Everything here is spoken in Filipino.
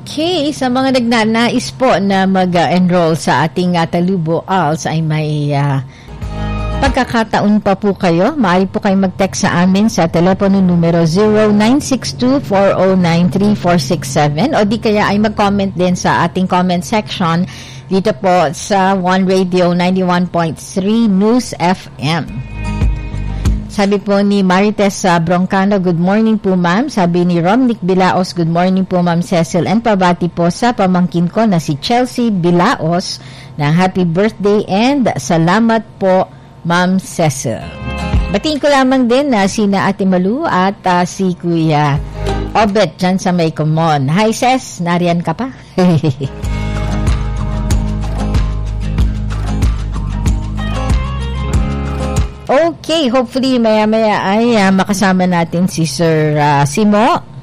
Okay, sa mga nagnanais po na mag-enroll sa ating Talubo ALS ay may pagkakataon pa po kayo. Maaari po kayo mag-text sa amin sa telepono numero 0962-409-3467 o di kaya ay mag-comment din sa ating comment section dito po sa One Radio 91.3 News FM. Sabi po ni Marites Broncano, good morning po ma'am. Sabi ni Romnick Bilaos, good morning po ma'am Cecil. And pabati po sa pamangkin ko na si Chelsea Bilaos na happy birthday and salamat po ma'am Cecil. Batiin ko lamang din na sina Ate Malu at si Kuya Obet dyan sa May Common. Hi Ces, nariyan ka pa? Okay, hopefully maya-maya ay makasama natin si Sir Simo